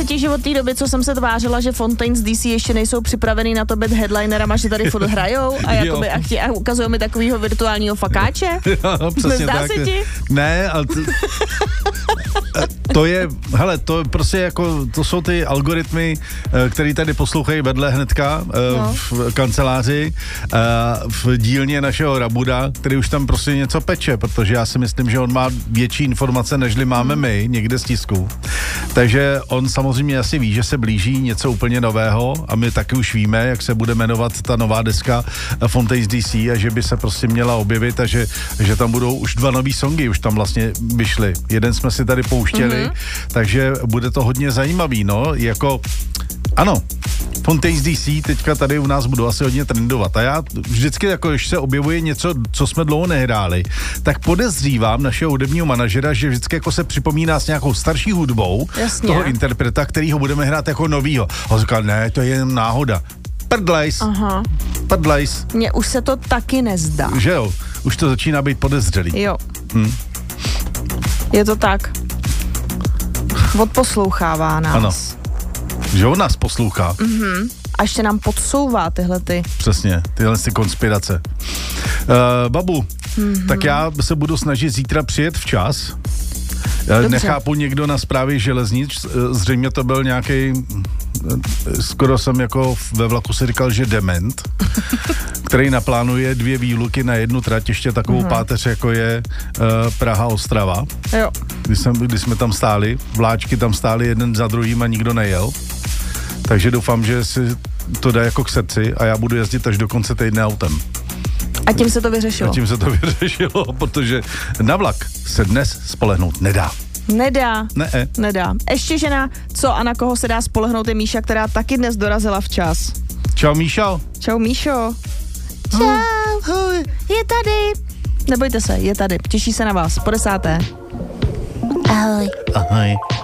Že od té doby, co jsem se tvářila, že Fontaines DC ještě nejsou připravený na to být headlinerama, že tady furt hrajou a ukazují mi takovýho virtuálního fakáče? Jo, přesně Nezdá tak. se ti? Ne, ale to je, hele, to prostě jako, to jsou ty algoritmy, který tady poslouchají vedle hnedka v kanceláři, v dílně našeho Rabuda, který už tam prostě něco peče, protože já si myslím, že on má větší informace, nežli máme my, někde z tisku. Takže on samozřejmě asi ví, že se blíží něco úplně nového a my taky už víme, jak se bude jmenovat ta nová deska Fontaines DC a že by se prostě měla objevit a že tam budou už 2 nový songy, už tam vlastně vyšly. Jeden jsme si tady pouštěli, takže bude to hodně zajímavý, no, jako ano, Fontaines DC teďka tady u nás budou asi hodně trendovat a já vždycky, jako když se objevuje něco, co jsme dlouho nehráli, tak podezřívám našeho hudebního manažera, že vždycky jako se připomíná s nějakou starší hudbou toho interpreta, kterýho budeme hrát jako novýho. A on říká, ne, to je jen náhoda. Prdlejs. Prdlejs. Mně už se to taky nezdá. Že jo, už to začíná být podezřelý. Jo. Je to tak. Odposlouchává nás. Ano. Že on nás poslouchá. A ještě nám podsouvá tyhle ty. Přesně, tyhle ty konspirace. Babu, tak já se budu snažit zítra přijet včas. Dobře. Nechápu někdo na správě železnic, zřejmě to byl nějaký, skoro jsem jako ve vlaku si říkal, že dement, který naplánuje 2 výluky na jednu trať, ještě takovou páteř, jako je Praha-Ostrava. Jo. Když jsme tam stáli, vláčky tam stály jeden za druhým a nikdo nejel. Takže doufám, že si to dá jako k srdci a já budu jezdit až do konce týdne autem. A tím se to vyřešilo. Protože na vlak se dnes spolehnout nedá. Nedá. Ještě žena, co a na koho se dá spolehnout, je Míša, která taky dnes dorazila včas. Čau, Míšo. Čau, Míšo. Čau. Ahoj. Je tady. Nebojte se, je tady. Těší se na vás. Po 10. Ahoj. Ahoj.